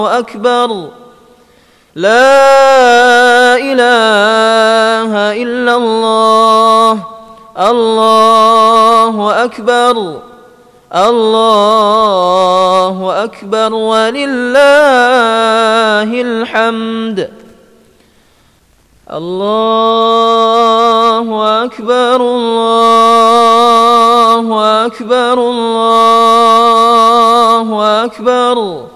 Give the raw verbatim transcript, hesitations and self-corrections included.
أكبر. لا إله إلا الله. الله أكبر. الله أكبر ولله الحمد. الله أكبر. الله أكبر. الله أكبر.